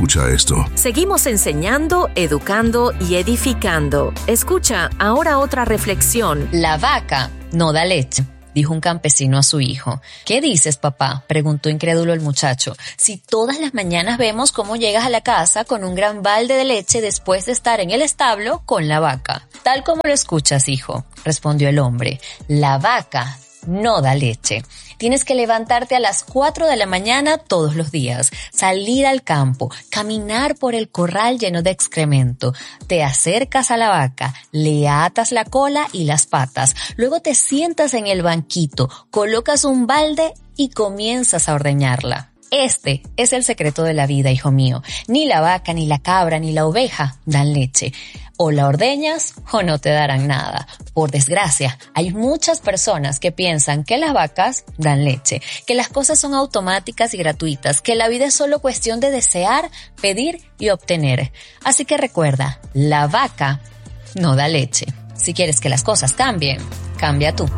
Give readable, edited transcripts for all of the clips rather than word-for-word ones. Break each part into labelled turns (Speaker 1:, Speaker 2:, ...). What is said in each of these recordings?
Speaker 1: Escucha esto.
Speaker 2: Seguimos enseñando, educando y edificando. Escucha ahora otra reflexión.
Speaker 3: La vaca no da leche, dijo un campesino a su hijo. ¿Qué dices, papá?, preguntó incrédulo el muchacho. Si todas las mañanas vemos cómo llegas a la casa con un gran balde de leche después de estar en el establo con la vaca. Tal como lo escuchas, hijo, respondió el hombre. La vaca no da leche. Tienes que levantarte a las 4 de la mañana todos los días, salir al campo, caminar por el corral lleno de excremento. Te acercas a la vaca, le atas la cola y las patas. Luego te sientas en el banquito, colocas un balde y comienzas a ordeñarla. Este es el secreto de la vida, hijo mío. Ni la vaca, ni la cabra, ni la oveja dan leche. O la ordeñas o no te darán nada. Por desgracia, hay muchas personas que piensan que las vacas dan leche, que las cosas son automáticas y gratuitas, que la vida es solo cuestión de desear, pedir y obtener. Así que recuerda, la vaca no da leche. Si quieres que las cosas cambien, cambia tú.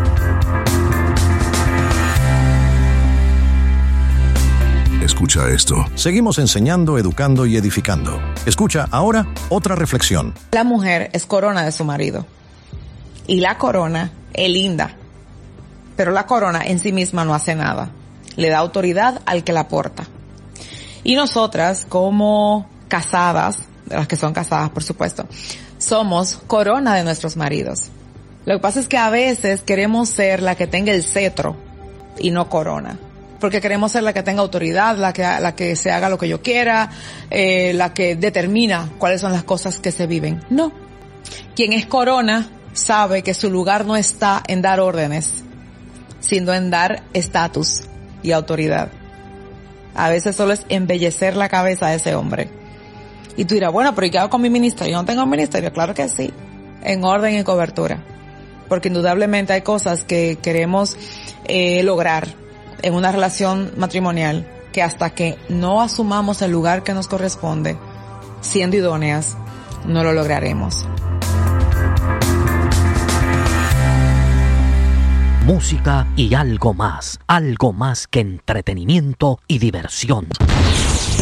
Speaker 1: Escucha esto.
Speaker 4: Seguimos enseñando, educando y edificando. Escucha ahora otra reflexión.
Speaker 5: La mujer es corona de su marido. Y la corona es linda. Pero la corona en sí misma no hace nada. Le da autoridad al que la porta. Y nosotras, como casadas, de las que son casadas por supuesto, somos corona de nuestros maridos. Lo que pasa es que a veces queremos ser la que tenga el cetro y no corona. Porque queremos ser la que tenga autoridad, la que se haga lo que yo quiera, la que determina cuáles son las cosas que se viven. No. Quien es corona sabe que su lugar no está en dar órdenes, sino en dar estatus y autoridad. A veces solo es embellecer la cabeza de ese hombre. Y tú dirás, bueno, pero ¿y qué hago con mi ministerio? ¿Yo no tengo ministerio? Claro que sí. En orden y cobertura. Porque indudablemente hay cosas que queremos lograr en una relación matrimonial que hasta que no asumamos el lugar que nos corresponde, siendo idóneas, no lo lograremos.
Speaker 6: Música y algo más que entretenimiento y diversión.